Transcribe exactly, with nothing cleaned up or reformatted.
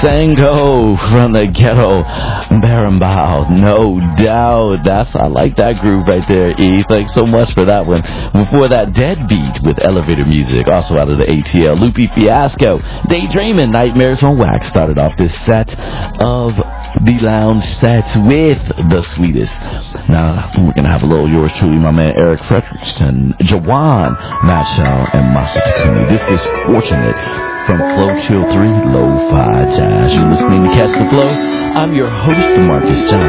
Sango from the ghetto, Berimbau, no doubt. That's I like that groove right there, E. Thanks so much for that one. Before that, Deadbeat with Elevator Music, also out of the A T L. Loopy Fiasco, Daydreamin', Nightmares on Wax started off this set of the lounge set with the sweetest. Now, we're going to have a little yours truly, my man Eric Fredrickson, Jawan, Machel, and Masha Takumi. This is Fortunate from Flow Chill three, Lo-Fi Jazz. You're listening to Catch the Flow. I'm your host, Marcus Johnson.